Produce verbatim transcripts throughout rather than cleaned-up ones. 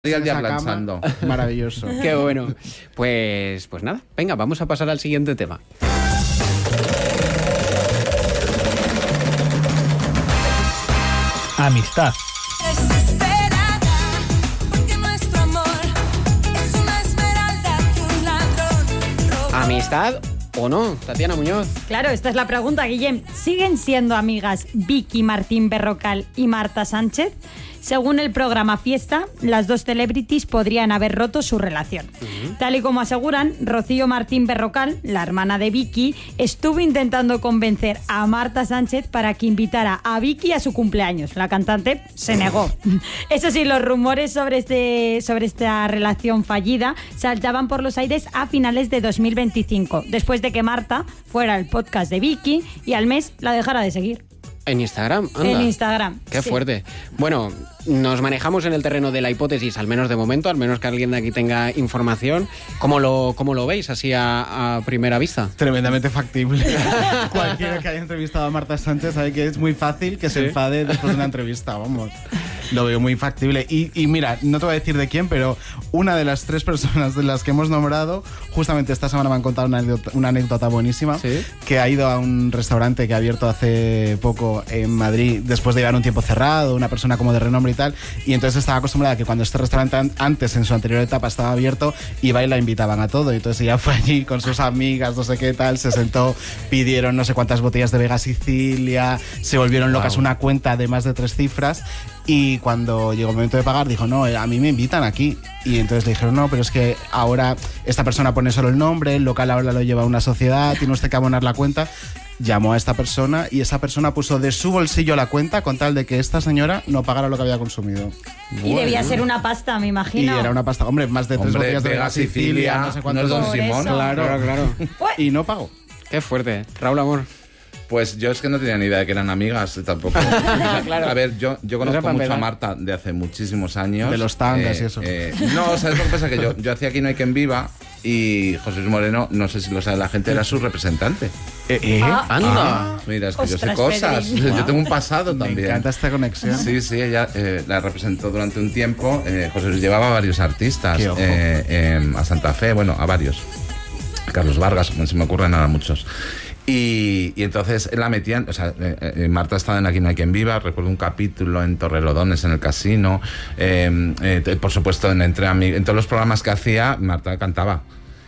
el día planchando. Maravilloso. Qué bueno. Pues, pues nada, venga, vamos a pasar al siguiente tema. Amistad. ¿Amistad o no? Tatiana Muñoz. Claro, esta es la pregunta, Guillem. ¿Siguen siendo amigas Vicky Martín Berrocal y Marta Sánchez? Según el programa Fiesta, las dos celebrities podrían haber roto su relación. Uh-huh. Tal y como aseguran, Rocío Martín Berrocal, la hermana de Vicky, estuvo intentando convencer a Marta Sánchez para que invitara a Vicky a su cumpleaños. La cantante se negó. Eso sí, los rumores sobre, este, sobre esta relación fallida saltaban por los aires a finales de dos mil veinticinco, después de que Marta fuera al podcast de Vicky y al mes la dejara de seguir. En Instagram, anda. En Instagram. Qué sí. fuerte. Bueno, nos manejamos en el terreno de la hipótesis, al menos de momento, al menos que alguien de aquí tenga información. ¿Cómo lo, cómo lo veis así a, a primera vista? Tremendamente factible. Cualquiera que haya entrevistado a Marta Sánchez sabe que es muy fácil que se ¿Sí? enfade después de una entrevista, vamos. Lo veo muy factible. Y, y mira, no te voy a decir de quién, pero una de las tres personas de las que hemos nombrado, justamente esta semana me han contado una anécdota, una anécdota buenísima, ¿Sí? que ha ido a un restaurante que ha abierto hace poco en Madrid, después de llevar un tiempo cerrado, una persona como de renombre y tal, y entonces estaba acostumbrada a que cuando este restaurante an- antes, en su anterior etapa, estaba abierto, iba y la invitaban a todo, y entonces ella fue allí con sus amigas, no sé qué tal, se sentó, pidieron no sé cuántas botellas de Vega Sicilia, se volvieron locas, wow. Una cuenta de más de tres cifras. Y cuando llegó el momento de pagar, dijo, no, a mí me invitan aquí. Y entonces le dijeron, no, pero es que ahora esta persona pone solo el nombre, el local ahora lo lleva a una sociedad, tiene usted que abonar la cuenta. Llamó a esta persona y esa persona puso de su bolsillo la cuenta con tal de que esta señora no pagara lo que había consumido. Y bueno. Debía ser una pasta, me imagino. Y era una pasta, hombre, más de tres Hombre, botellas de Vega Sicilia, Sicilia, no sé cuántos. No es Don Simón. Claro, claro, claro. Y no pagó. Qué fuerte. Raúl Amor. Pues yo es que no tenía ni idea de que eran amigas tampoco. Claro. A ver, yo, yo conozco No mucho empezar. a Marta de hace muchísimos años. De los tangas eh, y eso. Eh, no, ¿sabes lo que pasa? Que yo, yo hacía Aquí no hay quien viva y José Luis Moreno, no sé si lo sabe la gente, era su representante. Eh, eh. Ah, Anda. Ah, mira, es que Ostras, yo sé cosas. Pedrín. Yo tengo un pasado también. Me encanta esta conexión. Sí, sí, ella eh, la representó durante un tiempo. Eh, José Luis llevaba a varios artistas Qué ojo. eh, eh, a Santa Fe, bueno, a varios. Carlos Vargas, se me ocurren ahora muchos. Y, y entonces la metían, o sea, eh, eh, Marta estaba en Aquí no hay quien viva, recuerdo un capítulo en Torrelodones, en el casino, eh, eh, por supuesto en Entre Amigos, en todos los programas que hacía, Marta cantaba.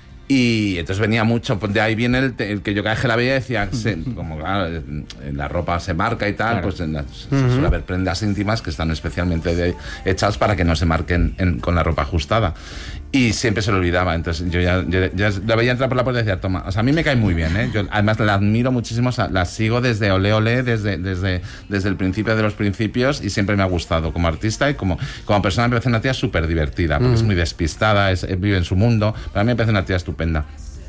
Y entonces venía mucho, pues de ahí viene el, el que yo cada vez que la veía decía, se, como claro, en la ropa se marca y tal, claro. Pues en las, uh-huh. se suele haber prendas íntimas que están especialmente de, hechas para que no se marquen en, con la ropa ajustada. Y siempre se lo olvidaba, entonces yo ya, yo ya la veía entrar por la puerta y decía, toma, o sea, a mí me cae muy bien, ¿eh? Yo además la admiro muchísimo, o sea, la sigo desde Olé Olé, desde, desde, desde el principio de los principios y siempre me ha gustado como artista y como, como persona me parece una tía súper divertida, porque uh-huh. es muy despistada, es, vive en su mundo, para mí me parece una tía estupenda.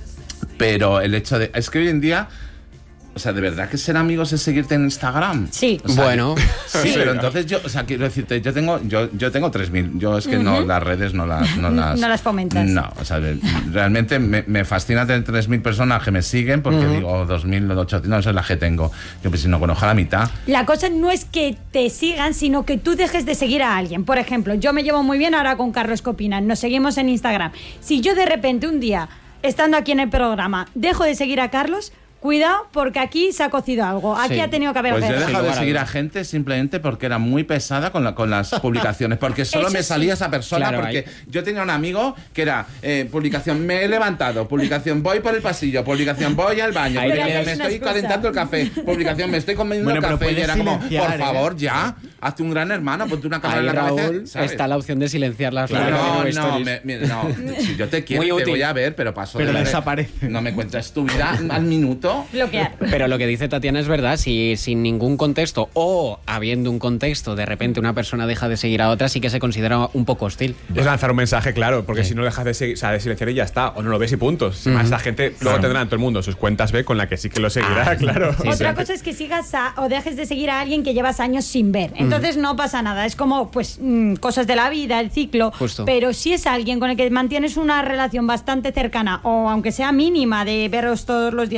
Pero el hecho de... Es que hoy en día... O sea, ¿de verdad que ser amigos es seguirte en Instagram? Sí. O sea, bueno. Sí, sí, pero entonces yo... O sea, quiero decirte, yo tengo yo yo tengo tres mil. Yo es que uh-huh. no, las redes no las... No las, no las fomentas. No, o sea, realmente me, me fascina tener tres mil personas que me siguen porque uh-huh. digo, dos mil, ochocientos, no, esa es la que tengo. Yo pues si no conozco a la mitad. La cosa no es que te sigan, sino que tú dejes de seguir a alguien. Por ejemplo, yo me llevo muy bien ahora con Carlos Copinan. Nos seguimos en Instagram. Si yo de repente un día, estando aquí en el programa, dejo de seguir a Carlos... Cuidado, porque aquí se ha cocido algo. Aquí sí. ha tenido que haber... Pues yo he dejado sí, de seguir a gente simplemente porque era muy pesada con, la, con las publicaciones. Porque solo me salía esa persona. Claro, porque hay. Yo tenía un amigo que era eh, publicación, me he levantado, publicación, voy por el pasillo, publicación, voy al baño, Pero publicación, me estoy calentando el café, publicación, me estoy comiendo bueno, el café. Y era como, por favor, ¿eh? Ya, hazte un gran hermano, ponte una cámara ahí, en la Raúl, cabeza. ¿Sabes? Está la opción de silenciar las claro, no, no, me, me, no, si yo te quiero, te voy a ver, pero paso pero de desaparece. No me cuentas tu vida al minuto. Bloquear. Pero lo que dice Tatiana es verdad, si sin ningún contexto o habiendo un contexto, de repente una persona deja de seguir a otra, sí que se considera un poco hostil. Es lanzar un mensaje, claro, porque sí. si no dejas de, seguir, o sea, de silenciar y ya está, o no lo ves y puntos. Uh-huh. Más la gente luego claro. tendrá en todo el mundo sus cuentas B con la que sí que lo seguirá, ah, claro. Sí, Otra sí. cosa es que sigas a, o dejes de seguir a alguien que llevas años sin ver. Entonces uh-huh. no pasa nada, es como pues mmm, cosas de la vida, el ciclo. Justo. Pero si es alguien con el que mantienes una relación bastante cercana, o aunque sea mínima de veros todos los días o cada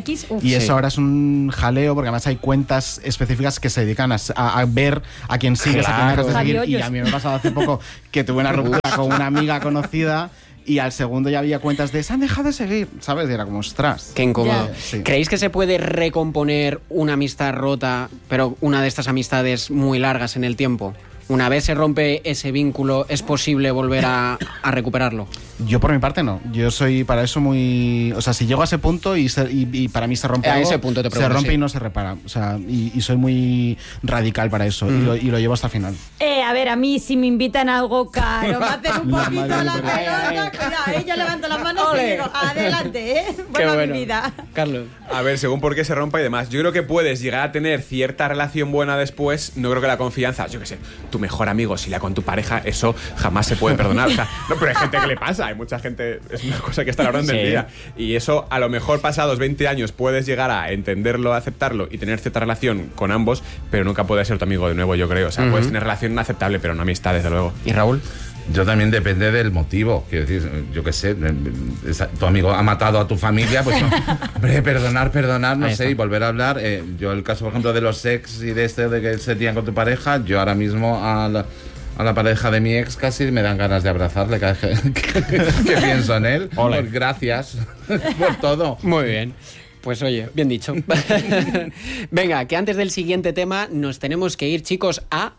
X. Uf, Y sí. eso ahora es un jaleo, porque además hay cuentas específicas que se dedican a, a- a ver a quién sigues, a quién dejas de Javi seguir. Y Hoyos. a mí me ha pasado hace poco que tuve una ruptura con una amiga conocida y al segundo ya había cuentas de se han dejado de seguir, ¿sabes? Y era como, ostras. Qué incómodo. Ya. Sí. ¿Creéis que se puede recomponer una amistad rota, pero una de estas amistades muy largas en el tiempo? Una vez se rompe ese vínculo, ¿es posible volver a, a recuperarlo? Yo por mi parte no. Yo soy para eso muy... O sea, si llego a ese punto y, se- y, y para mí se rompe A algo, ese punto te se pregunto, rompe sí. y no se repara. O sea, y, y soy muy radical para eso y, lo, y lo llevo hasta el final. Eh, a ver, a mí si me invitan a algo caro, me hacen un La poquito madre la de- pelota, cuidado, eh, yo levanto las manos y Ole. digo, adelante, ¿eh? Qué Buena bueno. mi vida. Carlos. A ver, según por qué se rompa y demás. Yo creo que puedes llegar a tener cierta relación buena después. No creo que la confianza, yo qué sé, tu mejor amigo, si la con tu pareja, eso jamás se puede perdonar. O sea, no, pero hay gente que le pasa. Hay mucha gente, es una cosa que está a la orden del Sí. día. Y eso, a lo mejor pasados veinte años, puedes llegar a entenderlo, a aceptarlo y tener cierta relación con ambos, pero nunca puedes ser tu amigo de nuevo, yo creo. O sea, puedes tener relación aceptable, pero no amistad, desde luego. ¿Y Raúl? Yo también depende del motivo. Quiero decir, yo qué sé, esa- tu amigo ha matado a tu familia, pues hombre, perdonar, perdonar, no Ahí sé, está. y volver a hablar. Eh, yo el caso, por ejemplo, de los ex y de este de que se tían con tu pareja, yo ahora mismo a la, a la pareja de mi ex casi me dan ganas de abrazarle cada vez que, que- que pienso en él. Ole. Pues gracias por todo. Muy bien. Pues oye, bien dicho. Venga, que antes del siguiente tema nos tenemos que ir, chicos, a...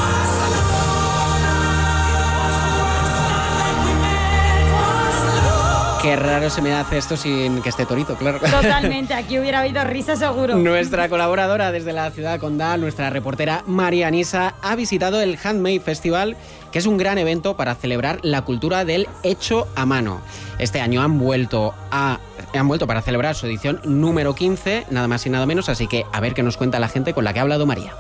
Qué raro se me hace esto sin que esté Torito, claro. Totalmente, aquí hubiera habido risa seguro. Nuestra colaboradora desde la ciudad de Condal, nuestra reportera María Anisa, ha visitado el Handmade Festival, que es un gran evento para celebrar la cultura del hecho a mano. Este año han vuelto a han vuelto para celebrar su edición número quince, nada más y nada menos, así que a ver qué nos cuenta la gente con la que ha hablado María.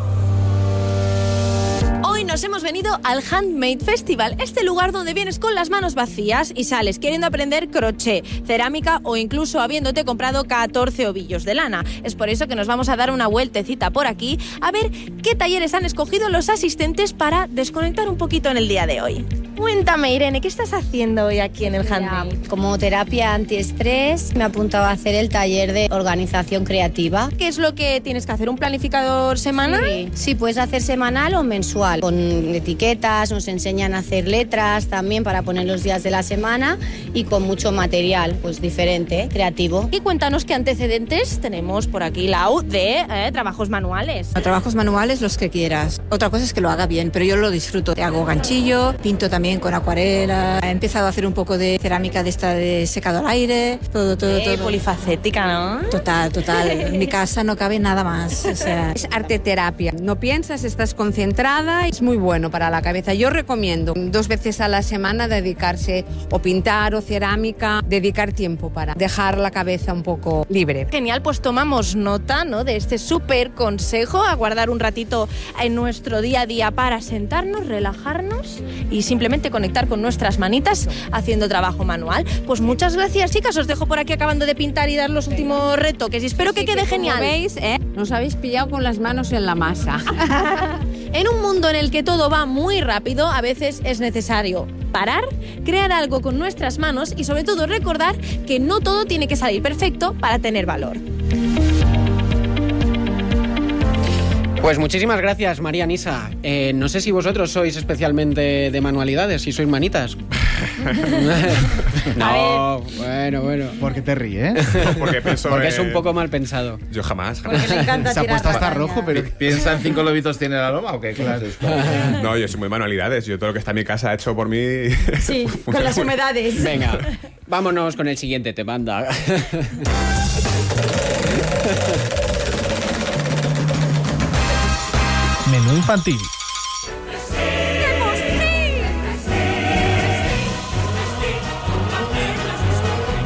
Hoy nos hemos venido al Handmade Festival, este lugar donde vienes con las manos vacías y sales queriendo aprender crochet, cerámica o incluso habiéndote comprado catorce ovillos de lana. Es por eso que nos vamos a dar una vueltecita por aquí a ver qué talleres han escogido los asistentes para desconectar un poquito en el día de hoy. Cuéntame, Irene, ¿qué estás haciendo hoy aquí en el Handmade? Mira, como terapia antiestrés me he apuntado a hacer el taller de organización creativa. ¿Qué es lo que tienes que hacer? ¿Un planificador semanal? Sí, sí, puedes hacer semanal o mensual. Con etiquetas, nos enseñan a hacer letras también para poner los días de la semana y con mucho material, pues diferente, ¿eh? Creativo. Y cuéntanos qué antecedentes tenemos por aquí, Lau, de eh, trabajos manuales. A trabajos manuales los que quieras. Otra cosa es que lo haga bien, pero yo lo disfruto. Hago ganchillo, pinto también con acuarela. He empezado a hacer un poco de cerámica de esta de secado al aire. Todo, todo, Eh, todo. polifacética, ¿no? Total, total. En mi casa no cabe nada más. O sea, Es arte terapia. No piensas, estás concentrada, es muy bueno para la cabeza. Yo recomiendo dos veces a la semana dedicarse o pintar o cerámica, dedicar tiempo para dejar la cabeza un poco libre. Genial, pues tomamos nota, ¿no?, de este súper consejo, a guardar un ratito en nuestro día a día para sentarnos, relajarnos y simplemente conectar con nuestras manitas haciendo trabajo manual. Pues muchas gracias, chicas, os dejo por aquí acabando de pintar y dar los últimos retoques y espero que Así quede como genial. veis, ¿eh? Nos habéis pillado con las manos en la masa. En un mundo en el que todo va muy rápido, a veces es necesario parar, crear algo con nuestras manos y sobre todo recordar que no todo tiene que salir perfecto para tener valor. Pues muchísimas gracias, María Anisa. Eh, no sé si vosotros sois especialmente de manualidades, si sois manitas. No, bueno, bueno. ¿Por qué te ríes? Porque pienso Porque es en- un poco mal pensado. Yo jamás, jamás. Porque le encanta Se ha tirar puesto hasta castaña. rojo, pero... Pi- ¿Piensa en cinco lobitos tiene la loma o qué? ¿Cómo es esto? No, yo soy muy manualidades. Yo todo lo que está en mi casa hecho por mí. Sí, con las humedades. Venga, vámonos con el siguiente te manda. Menú infantil.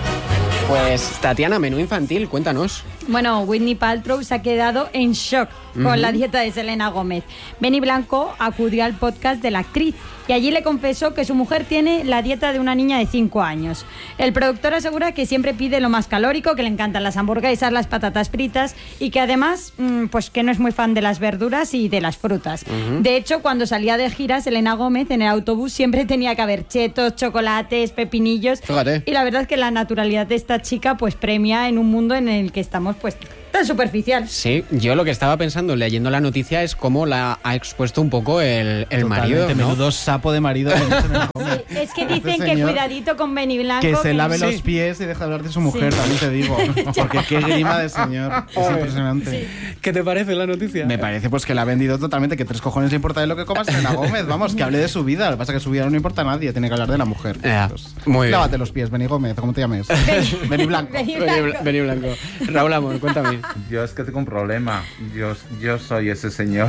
Pues Tatiana, menú infantil, cuéntanos. Bueno, Whitney Paltrow se ha quedado en shock con Ujú. la dieta de Selena Gómez. Benny Blanco acudió al podcast de la actriz y allí le confesó que su mujer tiene la dieta de una niña de cinco años. El productor asegura que siempre pide lo más calórico, que le encantan las hamburguesas, las patatas fritas y que además, mmm, pues que no es muy fan de las verduras y de las frutas. Ujú. De hecho, cuando salía de gira, Selena Gómez en el autobús siempre tenía que haber chetos, chocolates, pepinillos. Fíjate. Y la verdad es que la naturalidad de esta chica pues premia en un mundo en el que estamos pues tan superficial. Sí, yo lo que estaba pensando leyendo la noticia es cómo la ha expuesto un poco el, el marido, Totalmente, ¿no? menudo sapo de marido. que no se me come. Es que Este dicen que señor, cuidadito con Benny Blanco. que se lave Sí. los pies y deja de hablar de su mujer, Sí. también te digo. Porque qué grima de señor. Es impresionante. ¿Qué te parece la noticia? Me parece pues que la ha vendido totalmente, que tres cojones le importa de lo que comas Selena Gómez. Vamos, que hable de su vida. Lo que pasa es que su vida no le importa a nadie, tiene que hablar de la mujer. Ya, Pues, muy bien. lávate los pies, Benny Gómez, ¿cómo te llames? Benny Blanco. Benny Benny Blanco. Bla- Benny Blanco. Raúl Amor, cuéntame. Yo es que tengo un problema. Yo, yo soy ese señor.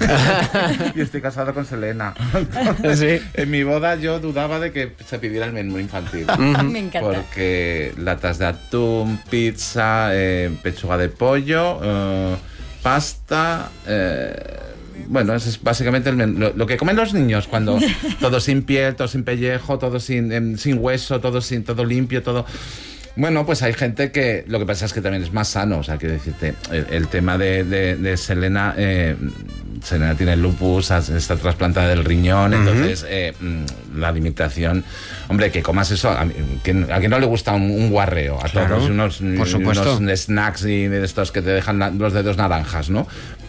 Y estoy casado con Selena. Sí. En mi boda yo dudaba de que se pidiera el menú infantil. Me encanta. Porque latas de atún, pizza, eh, pechuga de pollo, eh, pasta... eh, bueno, eso es básicamente el menú, lo, lo que comen los niños cuando todo sin piel, todo sin pellejo, todo sin, em, sin hueso, todo sin todo limpio, todo... Bueno, pues hay gente que lo que pasa es que también es más sano, o sea, quiero decirte, el, el tema de, de, de Selena, eh, Selena tiene lupus, está trasplantada del riñón, uh-huh. entonces eh, la alimentación, hombre, que comas eso, a, que, a quien no le gusta un, un guarreo, a Claro, todos, unos, por supuesto. unos snacks y de estos que te dejan la, los dedos naranjas, ¿no?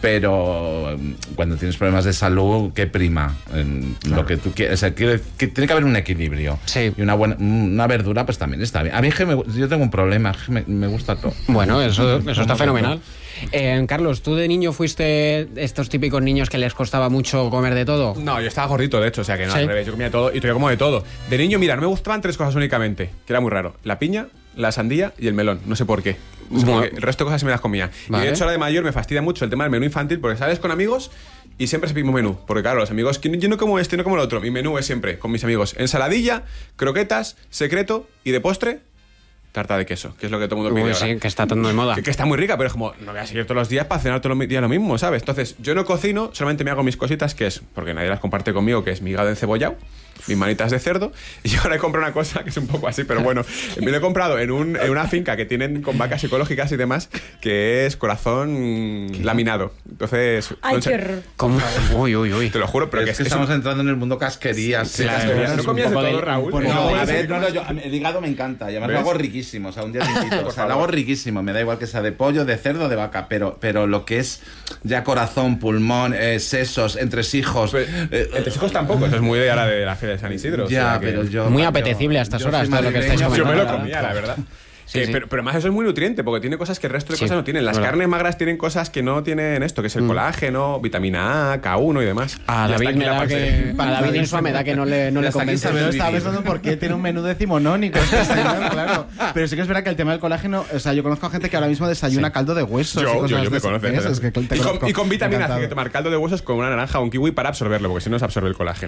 Pero cuando tienes problemas de salud, ¿qué prima? En Claro. Lo que tú quieres, o sea, quiere, que tiene que haber un equilibrio. Sí. Y una buena una verdura, pues también está bien. A mí es que me, yo tengo un problema, es que me, me gusta todo. Bueno, eso, eso está fenomenal. Eh, Carlos, ¿tú de niño fuiste estos típicos niños que les costaba mucho comer de todo? No, yo estaba gordito, de hecho, o sea que no, ¿Sí? al revés, yo comía todo y todavía como de todo. De niño, mira, no me gustaban tres cosas únicamente, que era muy raro. La piña, la sandía y el melón, no sé por qué. No sé Bueno. por qué. El resto de cosas sí me las comía. Vale. Y de hecho ahora de mayor me fastidia mucho el tema del menú infantil porque sales con amigos y siempre es el mismo menú. Porque claro, los amigos, yo no como este, no como el otro. Mi menú es siempre, con mis amigos, ensaladilla, croquetas, secreto y de postre, tarta de queso, que es lo que todo el mundo pide Uy, ahora. sí, que está tan de moda. Que, que está muy rica, pero es como, no voy a seguir todos los días para cenar todos los días lo mismo, ¿sabes? Entonces, yo no cocino, solamente me hago mis cositas, que es, porque nadie las comparte conmigo, que es mi hígado encebollado, mis manitas de cerdo, y ahora he comprado una cosa que es un poco así, pero bueno, me lo he comprado en, un, en una finca que tienen con vacas ecológicas y demás, que es corazón laminado. Entonces, Ay, no sé, qué horror. ¿Cómo? Uy, uy, uy. te lo juro, pero es que que es, estamos un- entrando en el mundo casquerías. sí, Claro, casquerías. es ¿No un comías de poco todo, de- Raúl? Pues No, no, a sí, ver, sí, no, no, yo, el hígado me encanta, y además ¿Ves? lo hago riquísimo, o sea, un día te invito, Por o sea, lo favor. hago riquísimo, me da igual que sea de pollo, de cerdo, de vaca, pero, pero lo que es ya corazón, pulmón, eh, sesos, entresijos... Pues, eh, entre hijos tampoco, eso es muy de ahora de la Feria de San Isidro. o ya, sea que- pero yo... Muy yo- apetecible a estas yo horas, soy todo lo que estáis madrileño, Yo me lo pero- comía, la verdad. Sí, Que- sí. Pero, pero además eso es muy nutriente, porque tiene cosas que el resto de Sí, cosas no tienen. Las verdad. carnes magras tienen cosas que no tienen esto, que es el Mm. colágeno, vitamina A, K uno y demás. A Y hasta David, aquí me la da parte- que, a David Insua me da que no le, no le Hasta aquí convence. sabe Yo vivir. estaba pensando por qué tiene un menú decimonónico este señor, claro. Pero sí que es verdad que el tema del colágeno, o sea, yo conozco a gente que ahora mismo desayuna Sí. caldo de huesos. y Yo, cosas yo, yo de me esas. conozco. ¿Ves? Es que te y, con, conozco. y con vitamina C, Encantado. que tomar caldo de huesos con una naranja o un kiwi para absorberlo, porque si no se absorbe el colágeno.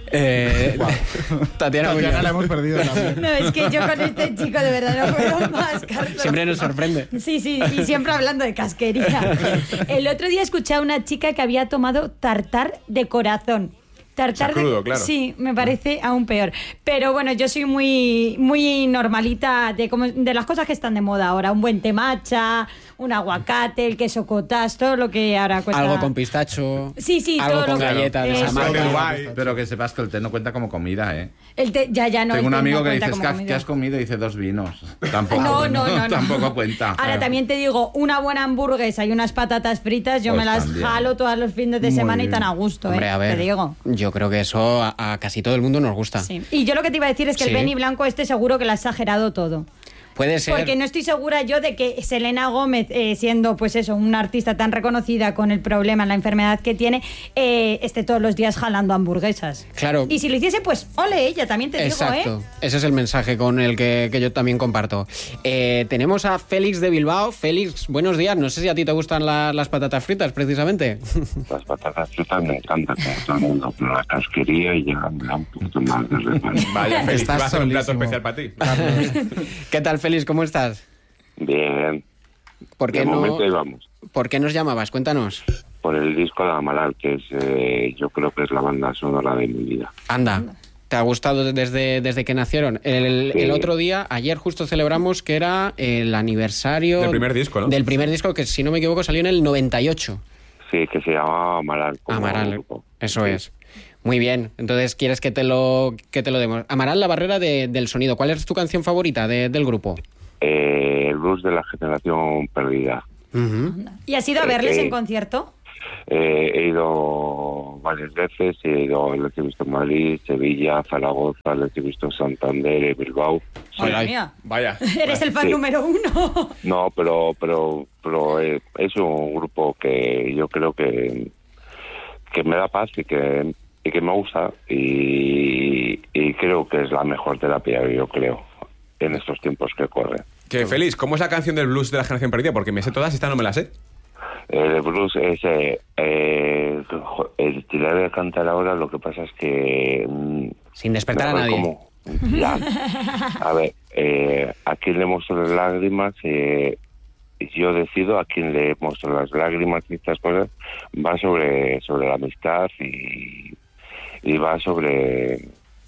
Eh, Tatiana, Tatiana Muñoz. la hemos perdido también. No, es que yo con este chico de verdad no puedo más, Carlos. Siempre nos sorprende. Sí, sí, y siempre hablando de casquería. El otro día escuché a una chica que había tomado tartar de corazón. Tartar O sea, crudo, de... claro. Sí, me parece aún peor. Pero bueno, yo soy muy, muy normalita de, como, de las cosas que están de moda ahora. Un buen té matcha, un aguacate, el queso cottage, todo lo que ahora cuesta. Algo con pistacho. Sí, sí, algo todo con lo que- galletas de Eso. esa marca. De Dubái. Pero que sepas que el té no cuenta como comida, ¿eh? El té, ya, ya no. Tengo el un té amigo no que cuenta dices, como ¿qué has, comida. qué has comido? Y dice dos vinos. Tampoco, No, no, no, no. tampoco cuenta. Ahora también te digo, una buena hamburguesa y unas patatas fritas, yo Pues me las también. jalo todos los fines de Muy semana y bien. tan a gusto, Hombre, ¿eh? a ver. Te digo. Yo creo que eso a, a casi todo el mundo nos gusta. Sí. Y yo lo que te iba a decir es que Sí. el Benny Blanco este seguro que lo ha exagerado todo. Puede ser. Porque no estoy segura yo de que Selena Gómez, eh, siendo pues eso, una artista tan reconocida con el problema, la enfermedad que tiene, eh, esté todos los días jalando hamburguesas. Claro. Y si lo hiciese, pues ole ella, también te Exacto. digo, ¿eh? Ese es el mensaje con el que, que yo también comparto. Eh, tenemos a Félix de Bilbao. Félix, buenos días. No sé si a ti te gustan la- las patatas fritas, precisamente. Las patatas fritas me encantan, como todo el mundo, pero la casquería ya me da un poquito más de reparo. Vaya, Félix, Estás va a hacer un plato solísimo. especial para ti. ¿Qué tal, Félix? ¿Cómo estás? Bien, ¿Por qué, de no, momento ahí vamos. ¿Por qué nos llamabas? Cuéntanos. por el disco de Amaral, que es, eh, yo creo que es la banda sonora de mi vida. Anda. ¿Te ha gustado desde, desde que nacieron? El, Sí. el otro día, ayer justo celebramos que era el aniversario... Del primer disco, ¿no? Del primer disco que, si no me equivoco, salió en el noventa y ocho. Sí, que se llama Amaral. como Amaral, grupo. eso Sí. es. Muy bien, entonces quieres que te lo, que te lo demos. Amaral, la barrera de- del sonido. ¿Cuál es tu canción favorita de- del grupo? Eh, el blues de la generación perdida. Uh-huh. ¿Y has ido a verles Eh, en concierto? Eh, he ido varias veces, he ido, les he visto en Madrid, Sevilla, Zaragoza, les he visto en Santander y Bilbao. Madre Ay, mía. Vaya. Eres el fan Sí. número uno. No, pero pero pero eh, es un grupo que yo creo que que me da paz y que y que me gusta y, y creo que es la mejor terapia, yo creo, en estos tiempos que corren. Que Félix, ¿cómo es la canción del blues de la generación perdida? Porque me sé todas y esta no me la sé. El blues es eh, eh, jo- el tirar de cantar ahora, lo que pasa es que mm, Sin despertar a no, nadie. ¿cómo? Ya. A ver, eh, a quién le muestro las lágrimas, eh, yo decido a quién le muestro las lágrimas y estas cosas. Va sobre sobre la amistad y, y va sobre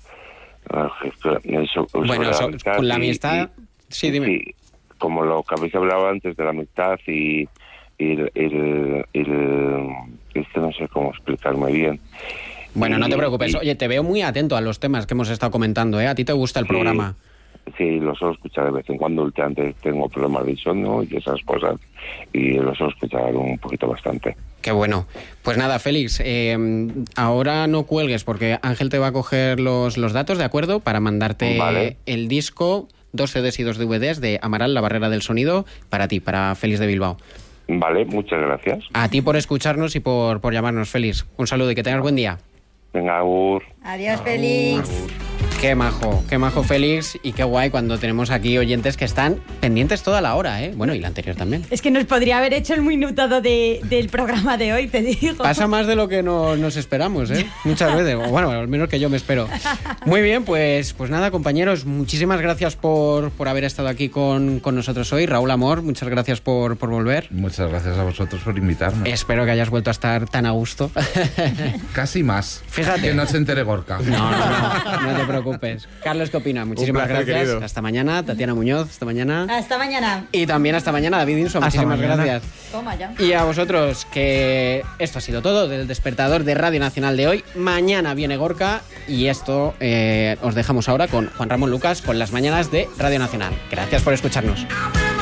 ah, eso, sobre Bueno, so- con la y- amistad... y- sí, dime. sí, como lo que habéis hablado antes de la amistad y y el, el, el- es que no sé cómo explicarme bien. Bueno, no te Y- preocupes. y- Oye, te veo muy atento a los temas que hemos estado comentando, ¿eh? ¿A ti te gusta el Sí. programa? Sí, los suelo escuchar de vez en cuando. Últimamente tengo problemas de insomnio y esas cosas, y los suelo escuchar un poquito bastante. Qué bueno. Pues nada, Félix, eh, ahora no cuelgues porque Ángel te va a coger los, los datos, ¿de acuerdo? Para mandarte Vale. el disco, dos C Ds y dos D V Ds de Amaral, la barrera del sonido, para ti, para Félix de Bilbao. Vale, muchas gracias. A ti por escucharnos y por, por llamarnos, Félix. Un saludo y que tengas buen día. Venga, Agur. Adiós, Félix. Qué majo, qué majo Félix y qué guay cuando tenemos aquí oyentes que están pendientes toda la hora, ¿eh? Bueno, y la anterior también. Es que nos podría haber hecho el minutado de, del programa de hoy, te digo. Pasa más de lo que no, nos esperamos, ¿eh? Muchas veces. O bueno, al menos que yo me espero. Muy bien, pues, pues nada, compañeros, muchísimas gracias por, por haber estado aquí con, con nosotros hoy. Raúl Amor, muchas gracias por, por volver. Muchas gracias a vosotros por invitarme. Espero que hayas vuelto a estar tan a gusto. Casi más. Fíjate. Que no se entere Gorka. No, no, no, no te preocupes. Carlos, ¿qué opina? Muchísimas placer, gracias. querido. Hasta mañana. Tatiana Muñoz, hasta mañana. Hasta mañana. Y también hasta mañana, David Inso. Hasta Muchísimas mañana. gracias. Toma ya. Y a vosotros, que esto ha sido todo del despertador de Radio Nacional de hoy. Mañana viene Gorka y esto eh, os dejamos ahora con Juan Ramón Lucas con las mañanas de Radio Nacional. Gracias por escucharnos.